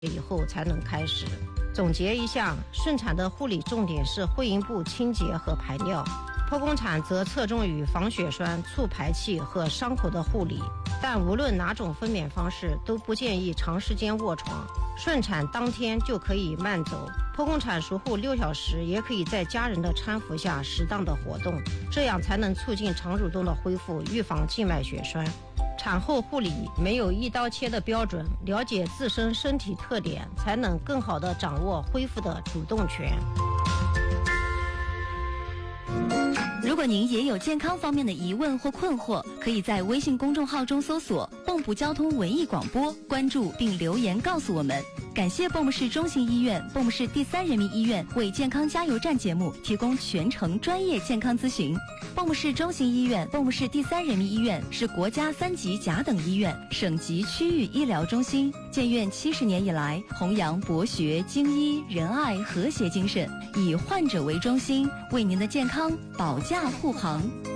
以后才能开始。总结一下，顺产的护理重点是会阴部清洁和排尿，剖宫产则侧重于防血栓、促排气和伤口的护理。但无论哪种分娩方式，都不建议长时间卧床。顺产当天就可以慢走，剖宫产术后6小时也可以在家人的搀扶下适当的活动，这样才能促进肠蠕动的恢复，预防静脉血栓。产后护理没有一刀切的标准，了解自身身体特点，才能更好地掌握恢复的主动权。 如果您也有健康方面的疑问或困惑，可以在微信公众号中搜索蚌埠交通文艺广播，关注并留言告诉我们。感谢蚌埠市中心医院、蚌埠市第3人民医院为健康加油站节目提供全程专业健康咨询。蚌埠市中心医院、蚌埠市第3人民医院是国家3级甲等医院、省级区域医疗中心，建院70年以来，弘扬博学、精医、仁爱、和谐精神，以患者为中心，为您的健康保驾护航。